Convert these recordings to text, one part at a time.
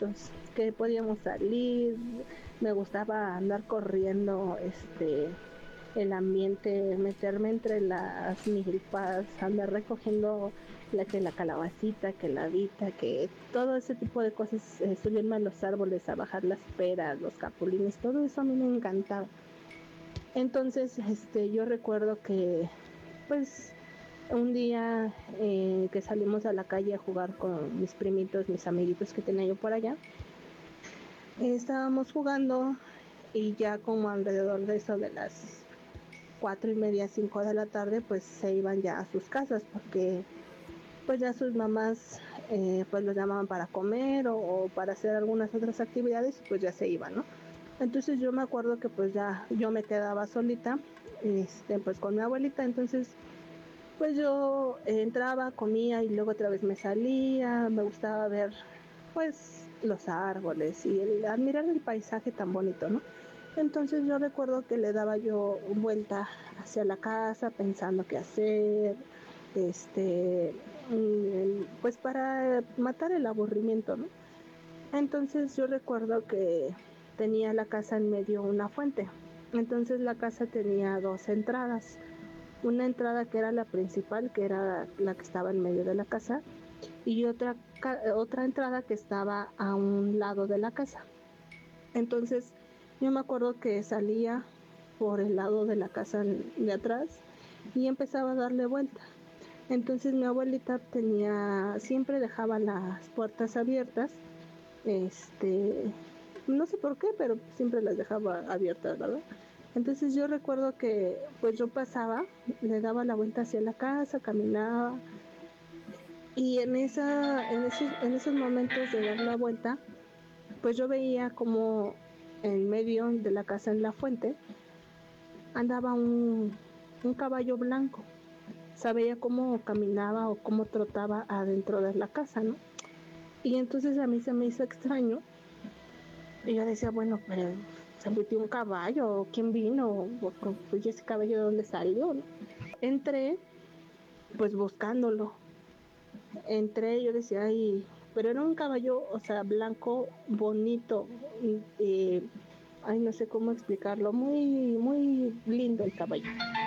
chiquitos, que podíamos salir, me gustaba andar corriendo, el ambiente, meterme entre las milpas, andar recogiendo que la calabacita, que la vita, que todo ese tipo de cosas, subirme a los árboles, a bajar las peras, los capulines, todo eso a mí me encantaba. Entonces, yo recuerdo que, pues, un día que salimos a la calle a jugar con mis primitos, mis amiguitos que tenía yo por allá, estábamos jugando y ya como alrededor de eso de las 4:30, 5 de la tarde, pues se iban ya a sus casas porque pues ya sus mamás pues los llamaban para comer o para hacer algunas otras actividades y pues ya se iban, ¿no? Entonces yo me acuerdo que pues ya yo me quedaba solita, pues con mi abuelita. Entonces pues yo entraba, comía y luego otra vez me salía. Me gustaba ver pues los árboles y admirar el paisaje tan bonito, ¿no? Entonces yo recuerdo que le daba yo vuelta hacia la casa pensando qué hacer, pues para matar el aburrimiento, ¿no? Entonces yo recuerdo que tenía la casa en medio una fuente. Entonces la casa tenía dos entradas. Una entrada que era la principal, que era la que estaba en medio de la casa, y otra entrada que estaba a un lado de la casa. Entonces yo me acuerdo que salía por el lado de la casa de atrás y empezaba a darle vuelta. Entonces mi abuelita siempre dejaba las puertas abiertas, no sé por qué, pero siempre las dejaba abiertas, ¿verdad? Entonces yo recuerdo que pues yo pasaba, le daba la vuelta hacia la casa, caminaba, y en esos momentos de dar la vuelta, pues yo veía como en medio de la casa, en la fuente, andaba un caballo blanco. Sabía cómo caminaba o cómo trotaba adentro de la casa, ¿no? Y entonces a mí se me hizo extraño. Y yo decía, bueno, pero se metió un caballo, ¿quién vino? Pues ese caballo de dónde salió, ¿no? Entré, pues buscándolo. Entré, yo decía, ay, pero era un caballo, o sea, blanco, bonito, ay, no sé cómo explicarlo, muy, muy lindo el caballo.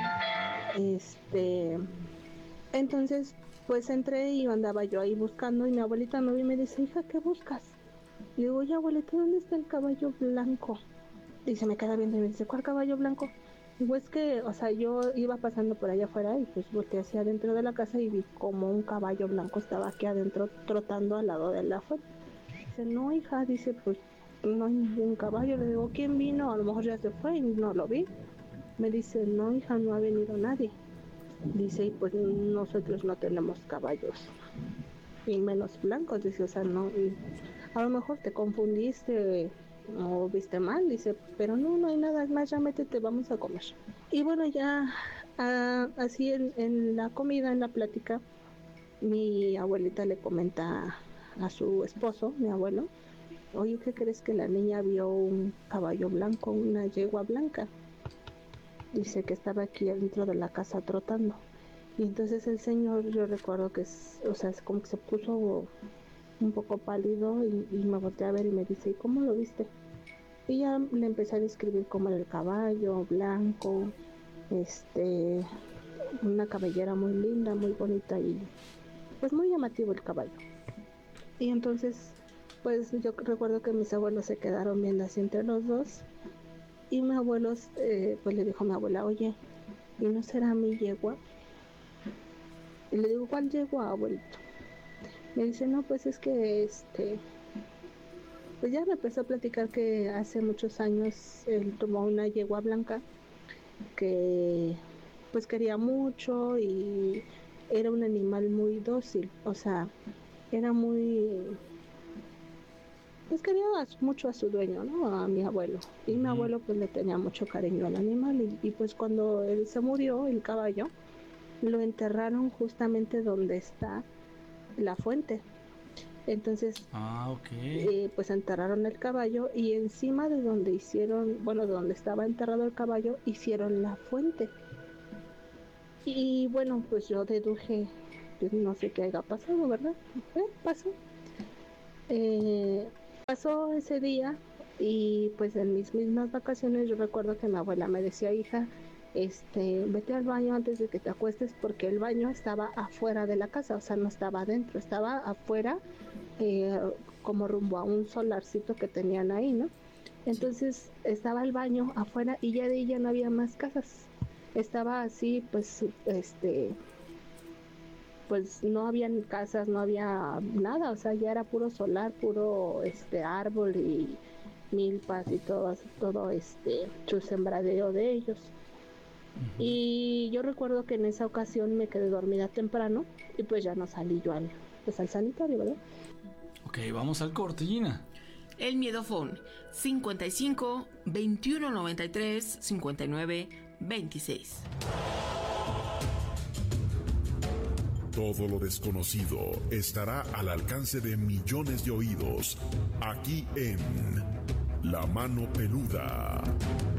Este, entonces, pues entré y andaba yo ahí buscando y mi abuelita me ve y me dice, hija, ¿qué buscas? Le digo, oye, abuelita, ¿dónde está el caballo blanco? Y se me queda viendo y me dice, ¿cuál caballo blanco? Digo, es que, o sea, yo iba pasando por allá afuera y pues volteé hacia adentro de la casa y vi como un caballo blanco estaba aquí adentro trotando al lado de la fuente. Dice, no, hija, dice, pues no hay ningún caballo. Le digo, ¿quién vino? A lo mejor ya se fue y no lo vi. Me dice, no, hija, no ha venido nadie. Dice, y pues nosotros no tenemos caballos, y menos blancos. Dice, o sea, no, a lo mejor te confundiste o viste mal. Dice, pero no, no hay nada, es más, ya métete, vamos a comer. Y bueno, ya así en la comida, en la plática, mi abuelita le comenta a su esposo, mi abuelo, oye, ¿qué crees que la niña vio un caballo blanco, una yegua blanca? Dice que estaba aquí dentro de la casa trotando. Y entonces el señor, yo recuerdo que o sea, es como que se puso un poco pálido y me volteé a ver y me dice, ¿y cómo lo viste? Y ya le empecé a describir cómo era el caballo, blanco, este, una cabellera muy linda, muy bonita y pues muy llamativo el caballo. Y entonces, pues yo recuerdo que mis abuelos se quedaron viendo así entre los dos y mi abuelo, pues le dijo a mi abuela, oye, ¿y no será mi yegua? Y le digo, ¿cuál yegua, abuelito? Me dice, no, pues es que pues ya me empezó a platicar que hace muchos años él tomó una yegua blanca que pues quería mucho y era un animal muy dócil, o sea, era muy, pues quería mucho a su dueño, ¿no? A mi abuelo. Y mi Ujú. abuelo pues le tenía mucho cariño al animal y pues cuando él se murió, el caballo, lo enterraron justamente donde está la fuente. Entonces, Ah, ok. pues enterraron el caballo y encima de donde hicieron, bueno, de donde estaba enterrado el caballo, hicieron la fuente. Y bueno, pues yo deduje, pues no sé qué haya pasado, ¿verdad? Pasó. Eh, pasó ese día y pues en mis mismas vacaciones yo recuerdo que mi abuela me decía, hija, vete al baño antes de que te acuestes, porque el baño estaba afuera de la casa, o sea, no estaba adentro, estaba afuera, eh, como rumbo a un solarcito que tenían ahí, ¿no? Entonces estaba el baño afuera y ya de ahí ya no había más casas. Estaba así, pues no habían casas, no había nada, o sea, ya era puro solar, puro árbol y milpas y todo su sembradeo de ellos. Y yo recuerdo que en esa ocasión me quedé dormida temprano y pues ya no salí yo al sanitario, ¿verdad? Ok, vamos al corte, Gina. El Miedofón 55 21 93 59 26. Todo lo desconocido estará al alcance de millones de oídos, aquí en La Mano Peluda.